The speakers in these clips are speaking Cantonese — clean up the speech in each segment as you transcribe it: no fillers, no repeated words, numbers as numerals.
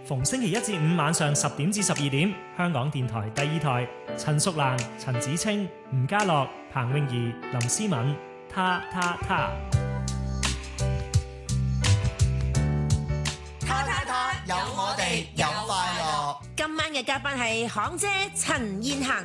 逢星期一至五晚上10點至12點，香港電台第二台，陳淑蘭、陳子清、吳家樂、彭詠儀、林思敏，他。 有我哋有快樂。 今晚嘅嘉賓係行姐陳燕恒。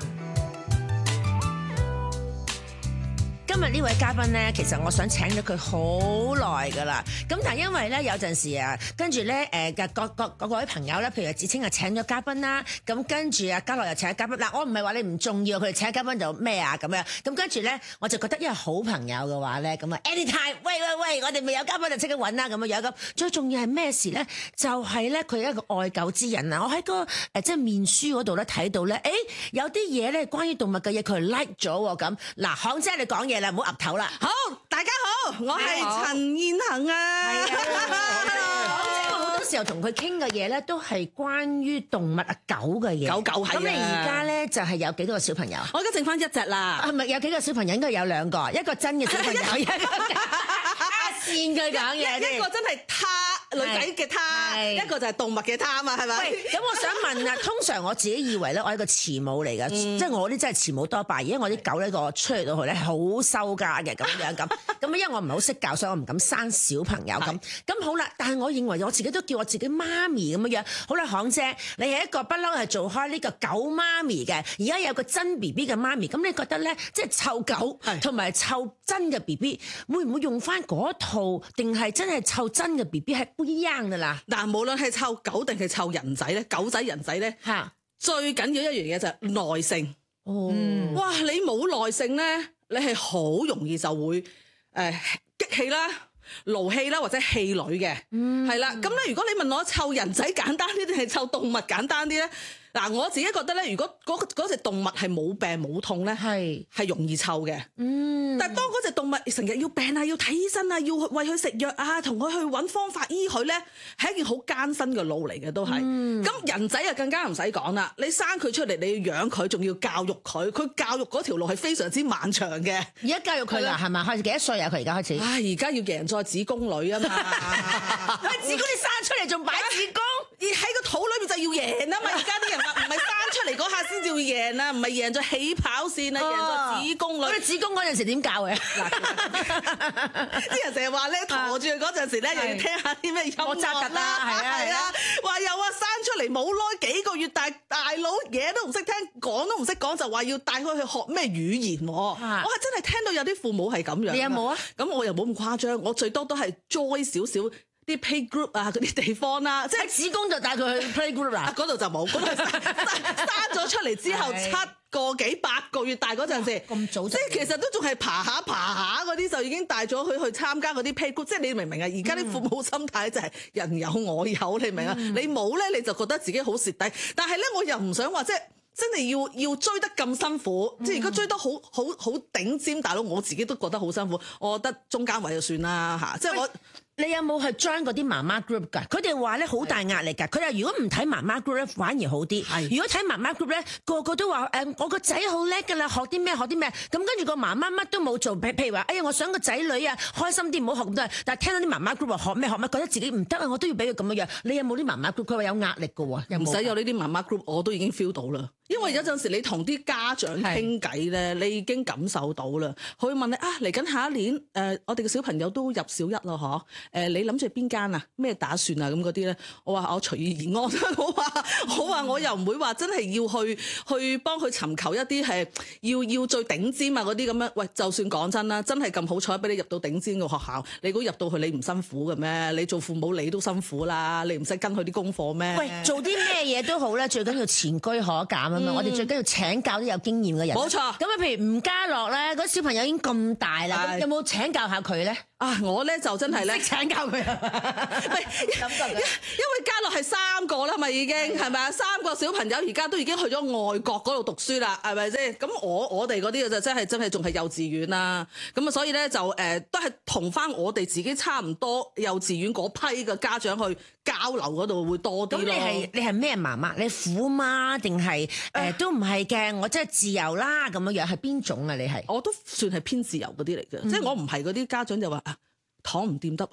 今日呢位嘉賓呢，其實我想請咗佢好耐噶啦。咁但係因為呢，有陣時啊，跟住呢各位朋友呢，譬如子清啊請咗嘉賓啦，咁跟住啊嘉樂又請咗嘉賓。嗱，我唔係話你唔重要，佢哋請嘉賓就咩啊咁樣。咁跟住呢，我就覺得因為好朋友嘅話呢，咁啊 anytime，喂，我哋未有嘉賓就即刻揾啦咁樣咁。最重要係咩事呢？就係呢，佢係一個愛狗之人啊！我喺個即係面書嗰度呢睇到呢，有啲嘢呢關於動物嘅嘢佢 like 咗喎咁。嗱，行姐你講嘢。唔好岌頭啦！ 好，大家好，我係陳燕恒啊。 係我好多時候同佢傾嘅嘢咧，都係關於動物啊狗嘅嘢。 狗係。 咁你而家咧就係有幾多個小朋友？ 我而家剩翻一隻啦。 係咪有幾個小朋友？應該有2個，一個真嘅小朋友，一個線佢講嘢。 一個真係女仔嘅他，一個就係動物嘅他嘛，係咪？ 喂，咁我想問啊，通常我自己以為咧，我係個慈母嚟㗎，即係我啲真係慈母多敗，而家我啲狗咧個出嚟到去咧好收家嘅咁樣咁，因為我唔係好識教，所以我唔敢生小朋友咁。咁好啦，但係我認為我自己都叫我自己媽咪咁樣。好啦，行姐，你係一個不嬲係做開呢個狗媽咪嘅，而家有個真 BB 嘅媽咪，咁你覺得咧，即係湊狗同埋湊真嘅 BB，會唔會用翻嗰套，定係真係湊真嘅 BB 係不一樣㗎啦？ 嗱，無論係湊狗定係湊人仔咧，狗仔人仔咧，最緊要一樣嘢就係耐性。哇！你冇耐性咧，你係好容易就會激氣啦、勞氣啦或者氣餒嘅。係啦，咁咧如果你問我湊人仔簡單啲定係湊動物簡單啲咧？嗱，我自己覺得咧，如果嗰隻動物係冇病冇痛咧，係容易湊嘅。但係當嗰隻動物成日要病啊，要睇醫生啊，要餵佢食藥啊，同佢去揾方法醫佢咧，係一件好艱辛嘅路嚟嘅，都係。咁人仔啊更加唔使講啦，你生佢出嚟，你要養佢，仲要教育佢，佢教育嗰條路係非常之漫長嘅。 而家教育佢啦，係咪？開始幾多歲啊？佢而家開始。 而家要贏在子宮裏啊嘛！ 子宮你生出嚟仲擺子宮， 而喺個肚裏面就要贏啊嘛！而家啲人話唔係生出嚟嗰下先至會贏啊，唔係贏在起跑線啊，贏在子宮裏。 咁你子宮嗰陣時點教嘅？ 啲人成日話咧，陀住佢嗰陣時咧，又要聽下啲咩音樂啦，係啊，話又話生出嚟冇耐幾個月大佬嘢都唔識聽，講都唔識講，就話要帶佢去學咩語言。我係真係聽到有啲父母係咁樣。 你有冇啊？ 咁我又冇咁誇張，我最多都係 join 少少啲 playgroup 啊嗰啲地方啦，即係子宮就帶佢去 playgroup 啦。 嗰度就冇，嗰度生咗出嚟之後7個幾8個月大嗰陣時， 咁早即係其實都仲係爬下嗰啲，就已經帶咗佢去參加嗰啲 playgroup。即係你明唔明啊？而家啲父母心態就係人有我有，你明啊？你冇咧你就覺得自己好蝕底，但係咧我又唔想話即係真係要追得咁辛苦，即係如果追得好頂尖大佬，我自己都覺得好辛苦。我覺得中間位就算啦嚇，即係我。 你有冇去 join 嗰啲媽媽 group 㗎？佢哋話咧好大壓力㗎。佢哋如果唔睇媽媽 group 咧，反而好啲。如果睇媽媽 group 咧，個個都話我個仔好叻㗎啦，學啲咩。咁跟住個媽媽乜都冇做，譬如話，我想個仔女啊開心啲，唔好學咁多。但係聽到啲媽媽 group 話學咩，覺得自己唔得啊，我都要俾佢咁樣。你有冇啲媽媽 group？佢話有壓力㗎喎， 唔使有呢啲媽媽 group，我都已經 feel 到啦。因為有陣時你同啲家長傾偈咧，你已經感受到啦。佢會問你嚟緊下一年我哋嘅小朋友都入小一咯，你諗住邊間啊？咩打算啊？咁嗰啲咧，我話我隨遇而安。我話我又唔會話真係要去幫佢尋求一啲係要最頂尖啊嗰啲咁樣。喂，就算講真啦，真係咁好彩俾你入到頂尖嘅學校，你估入到去你唔辛苦嘅咩？你做父母你都辛苦啦，你唔使跟佢啲功課咩？ 喂，做啲咩嘢都好咧，最緊要前車可鑑啊嘛！我哋最緊要請教啲有經驗嘅人。 冇錯。咁譬如吳家樂咧，嗰啲小朋友已經咁大啦，有冇請教下佢咧？ 我咧就真係咧識請教佢啊！ 因為家樂係3個啦嘛，已經係咪啊？3個小朋友而家都已經去咗外國嗰度讀書啦，係咪先？咁我哋嗰啲就真係仲係幼稚園啦。咁啊，所以咧就都係同翻我哋自己差唔多幼稚園嗰批嘅家長去交流嗰度會多啲咯。 咁你係咩媽媽？你虎媽定係都唔係嘅？我真係自由啦咁樣，係邊種啊？你係？ 我都算係偏自由嗰啲嚟嘅，即係我唔係嗰啲家長就話糖唔掂得啊，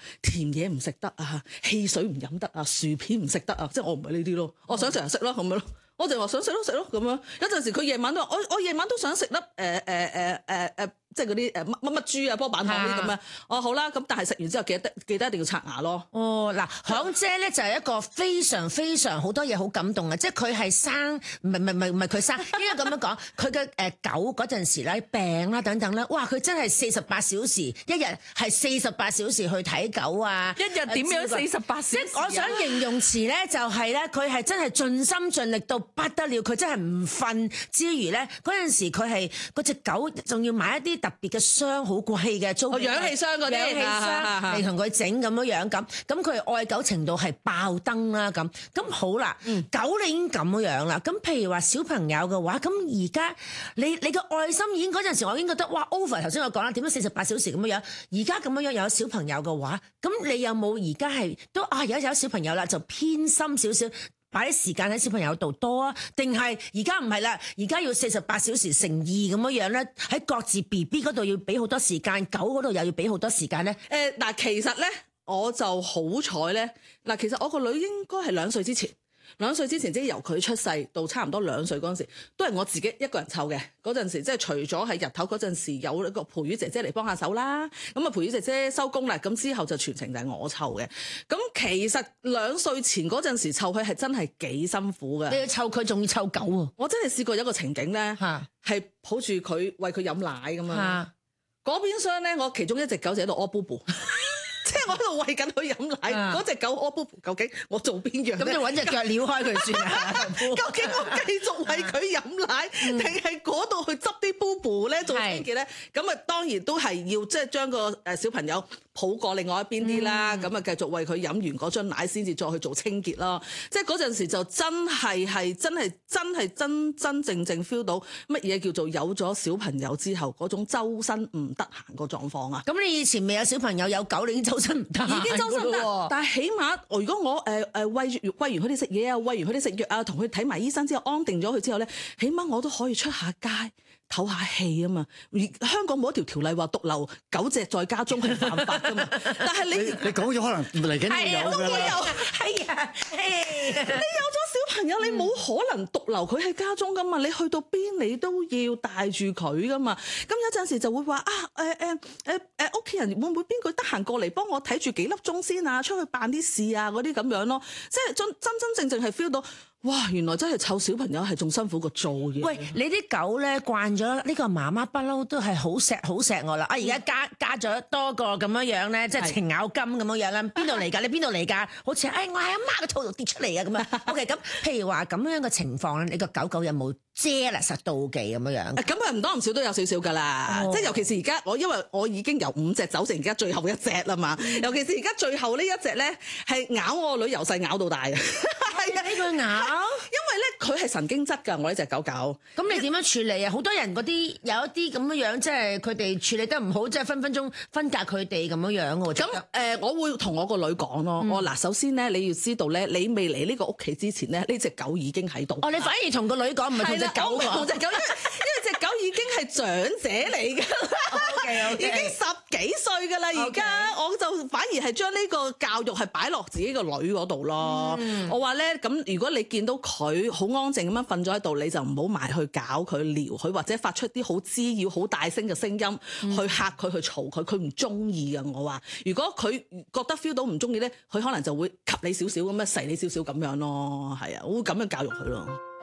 甜嘢唔食得啊，汽水唔飲得啊，薯片唔食得啊，即係我唔係呢啲咯，我想成日食咯咁樣咯。我就話想食咯食咯咁樣，有陣時佢夜晚都話我夜晚都想食粒即係嗰啲乜乜豬啊波板糖啲咁樣。哦好啦，咁但係食完之後記得一定要刷牙咯。 哦嗱，響姐咧就係一個非常非常好多嘢好感動嘅，即係佢係生唔係佢生，應該咁樣講，佢嘅狗嗰陣時咧病啦等等咧，哇佢真係48小時，一日係48小時去睇狗啊！ 一日點樣48小時？ 即係我想形容詞咧就係咧，佢係真係盡心盡力到不得了，佢真係唔瞓之餘咧，嗰陣時佢係嗰隻狗仲要買一啲特別嘅箱，好貴嘅租氧氣箱嗰啲， 氧氣箱嚟同佢整咁樣咁佢愛狗程度係爆燈啦咁好啦，狗你已經咁樣啦，咁譬如話小朋友嘅話，咁而家你嘅愛心已經嗰陣時，我已經覺得哇 over， 頭先我講啦，點樣48小時咁樣，而家咁樣有小朋友嘅話，咁你有冇而家係都有小朋友啦，就偏心少少？擺啲時間喺小朋友度多啊？定係而家唔係啦？而家要48小時乘2咁樣咧，喺各自 BB 嗰度要俾好多時間，狗嗰度又要俾好多時間咧。 嗱，其實咧我就好彩咧。嗱，其實我個女應該係2歲之前。2歲之前，即係由佢出世到差唔多2歲嗰陣時，都係我自己一個人湊嘅。嗰陣時，即係除咗喺日頭嗰陣時有一個陪月姐姐嚟幫下手啦，咁啊陪月姐姐收工啦，咁之後就全程就係我湊嘅。咁其實2歲前嗰陣時湊佢係真係幾辛苦嘅。 你要湊佢，仲要湊狗喎。 我真係試過有一個情景咧，係抱住佢餵佢飲奶咁樣。嗰邊廂咧，我其中一隻狗就喺度屙 boo boo。即係我喺度餵緊佢飲奶，嗰隻狗屙 boo boo，究竟我做邊樣？ 咁就揾隻腳撩開佢算啦。 究竟我繼續餵佢飲奶，定係嗰度去執啲 boo boo 咧做清潔咧？咁啊當然都係要即係將個小朋友抱過另外一邊啲啦，咁啊繼續餵佢飲完嗰樽奶先至再去做清潔咯。即係嗰陣時就真係真正 feel 到乜嘢叫做有咗小朋友之後嗰種周身唔得閒個狀況啊！ 咁你以前未有小朋友有狗，你已經周身唔得， 已經周身得，但係起碼如果我餵完佢哋食嘢啊，餵完佢哋食藥啊，同佢睇埋醫生之後安定咗佢之後咧，起碼我都可以出下街唞下氣啊嘛！香港冇一條條例話獨留狗隻在家中係犯法噶嘛，但係你講咗可能嚟緊有㗎啦。 係啊， 你有咗小朋友，你冇可能獨留佢喺家中噶嘛？你去到邊你都要帶住佢噶嘛？咁有陣時就會話屋企人會唔會邊個得閒過嚟幫我睇住幾粒鐘先啊？出去辦啲事啊嗰啲咁樣咯，即係真正係 feel 到。哇！原來真係湊小朋友係仲辛苦過做嘢。 喂，你啲狗咧慣咗呢個媽媽不嬲都係好錫我啦。而家加咗多個咁樣咧，即係程咬金咁樣啦。邊度嚟㗎？你邊度嚟㗎？好似我喺阿媽個肚度跌出嚟啊咁樣。OK， 咁譬如話咁樣嘅情況咧，你個狗有冇jealous妒忌咁樣？ 咁唔多唔少都有少少㗎啦。即係尤其是而家因為我已經由5隻走成而家最後一隻啦嘛。尤其是而家最後呢一隻咧係咬我女由細咬到大嘅。係啊， 呢個咬。 因為咧佢係神經質㗎，我呢隻狗狗。咁你點樣處理啊？好多人嗰啲有一啲咁樣，即係佢哋處理得唔好，即係分分鐘分隔佢哋咁樣喎。 咁我會同我個女講咯。我嗱，首先咧你要知道咧，你未嚟呢個屋企之前咧，呢隻狗已經喺度。 你反而同個女講，唔係同隻狗講。 同隻狗，因為隻狗已經係長者嚟㗎。已經10幾歲㗎啦，而家我就反而係將呢個教育係擺落自己個女嗰度咯。我話咧，咁如果你見到佢好安靜咁樣瞓咗喺度，你就唔好埋去搞佢、撩佢，或者發出啲好滋擾、好大聲嘅聲音去嚇佢、去嘈佢，佢唔中意㗎。我話，如果佢覺得 feel 到唔中意咧，佢可能就會及你少少咁樣，噬你少少咁樣咯。係啊，我會咁樣教育佢咯。